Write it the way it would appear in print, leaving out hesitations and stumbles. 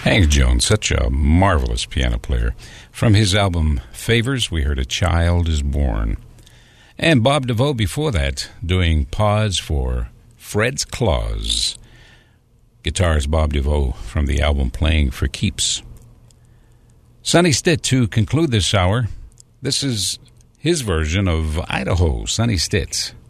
Hank Jones, such a marvelous piano player. From his album Favors, we heard A Child is Born. And Bob DeVoe before that, doing Pause for Fred's Claus. Guitarist Bob DeVoe from the album Playing for Keeps. Sonny Stitt to conclude this hour. This is his version of Idaho, Sonny Stitt.